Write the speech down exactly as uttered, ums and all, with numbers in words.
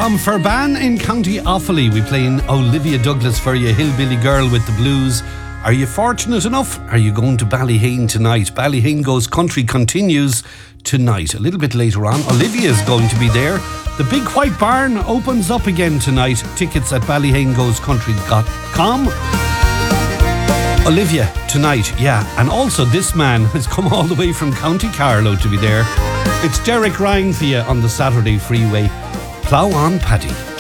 Clonferban in County Offaly. We playing Olivia Douglas for you, Hillbilly Girl with the Blues. Are you fortunate enough? Are you going to Ballyhane tonight? Ballyhane Goes Country continues tonight. A little bit later on, Olivia is going to be there. The Big White Barn opens up again tonight. Tickets at ballyhane goes country dot com. Olivia tonight, yeah. And also this man has come all the way from County Carlow to be there. It's Derek Ryan for you on the Saturday Freeway. Plough on, Paddy.